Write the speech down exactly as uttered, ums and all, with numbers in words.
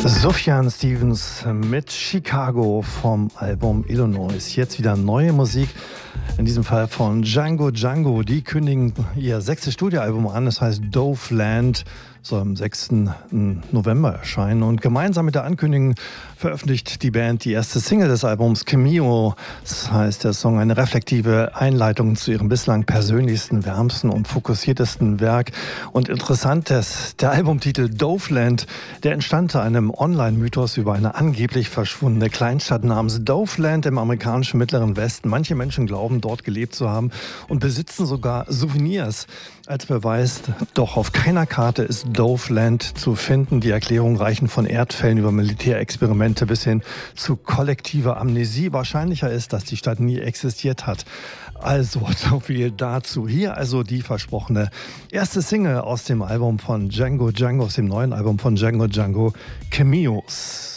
Sufjan Stevens mit Chicago vom Album Illinois. Jetzt wieder neue Musik, in diesem Fall von Django Django. Die kündigen ihr sechstes Studioalbum an, das heißt Dove Land, soll am sechsten November erscheinen. Und gemeinsam mit der Ankündigung veröffentlicht die Band die erste Single des Albums, Cameo. Das heißt, der Song eine reflektive Einleitung zu ihrem bislang persönlichsten, wärmsten und fokussiertesten Werk. Und interessant ist, der Albumtitel Dove Land, der entstand einem Online-Mythos über eine angeblich verschwundene Kleinstadt namens Dove Land im amerikanischen Mittleren Westen. Manche Menschen glauben, dort gelebt zu haben und besitzen sogar Souvenirs als Beweis. Doch auf keiner Karte ist Dove Land zu finden. Die Erklärungen reichen von Erdfällen über Militärexperimente bis hin zu kollektiver Amnesie. Wahrscheinlicher ist, dass die Stadt nie existiert hat. Also, so viel dazu. Hier also die versprochene erste Single aus dem Album von Django Django, aus dem neuen Album von Django Django, Cameos.